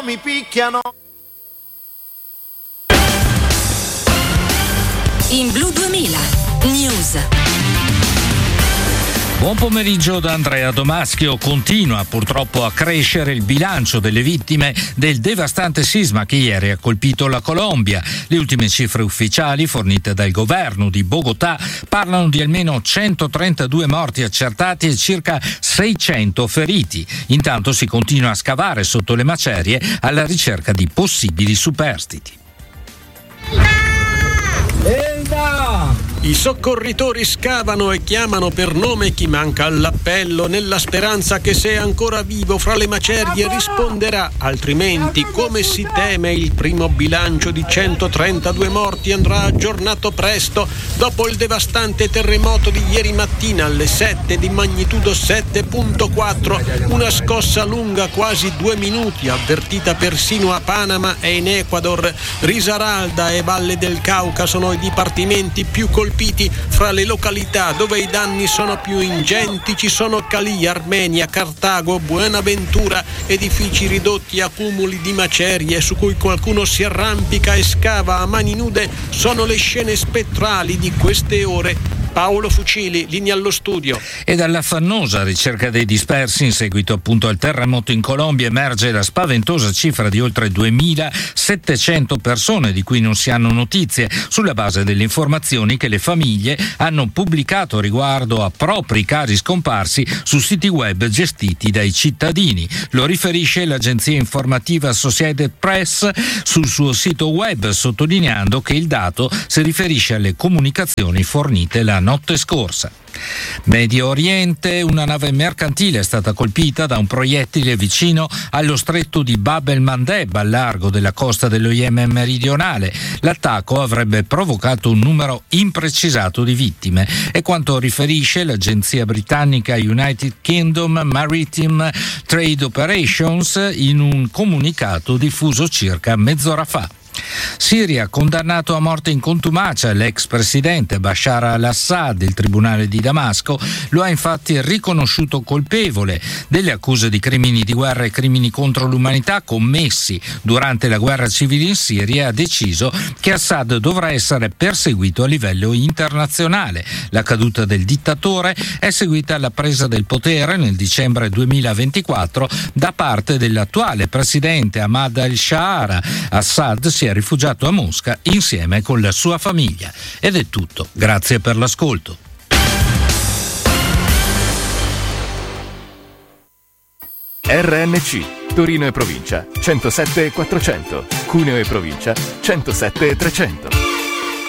Mi picchiano. In Blu 2000 News. Buon pomeriggio da Andrea Domaschio. Continua purtroppo a crescere il bilancio delle vittime del devastante sisma che ieri ha colpito la Colombia. Le ultime cifre ufficiali fornite dal governo di Bogotà parlano di almeno 132 morti accertati e circa 600 feriti. Intanto si continua a scavare sotto le macerie alla ricerca di possibili superstiti. I soccorritori scavano e chiamano per nome chi manca all'appello, nella speranza che se è ancora vivo fra le macerie risponderà, altrimenti, come si teme, il primo bilancio di 132 morti andrà aggiornato presto dopo il devastante terremoto di ieri mattina alle 7 di magnitudo 7.4, una scossa lunga quasi 2 minuti, avvertita persino a Panama e in Ecuador. Risaralda e Valle del Cauca sono i dipartimenti più colpiti. Fra le località dove i danni sono più ingenti ci sono Cali, Armenia, Cartago, Buenaventura, edifici ridotti a cumuli di macerie su cui qualcuno si arrampica e scava a mani nude. Sono le scene spettrali di queste ore. Paolo Fucili, linea allo studio. E dall'affannosa ricerca dei dispersi in seguito appunto al terremoto in Colombia emerge la spaventosa cifra di oltre 2.700 persone di cui non si hanno notizie, sulla base delle informazioni che le famiglie hanno pubblicato riguardo a propri cari scomparsi su siti web gestiti dai cittadini. Lo riferisce l'agenzia informativa Associated Press sul suo sito web, sottolineando che il dato si riferisce alle comunicazioni fornite la notte scorsa. Medio Oriente, una nave mercantile è stata colpita da un proiettile vicino allo stretto di Bab el-Mandeb, al largo della costa dello Yemen meridionale. L'attacco avrebbe provocato un numero imprecisato di vittime, è quanto riferisce l'agenzia britannica United Kingdom Maritime Trade Operations in un comunicato diffuso circa mezz'ora fa. Siria, condannato a morte in contumacia l'ex presidente Bashar al-Assad. Il tribunale di Damasco lo ha infatti riconosciuto colpevole delle accuse di crimini di guerra e crimini contro l'umanità commessi durante la guerra civile in Siria e ha deciso che Assad dovrà essere perseguito a livello internazionale. La caduta del dittatore è seguita alla presa del potere nel dicembre 2024 da parte dell'attuale presidente Ahmad al-Shara. Assad si è rifugiato a Mosca insieme con la sua famiglia. Ed è tutto. Grazie per l'ascolto. RNC Torino e provincia 107 400, Cuneo e provincia 107 300.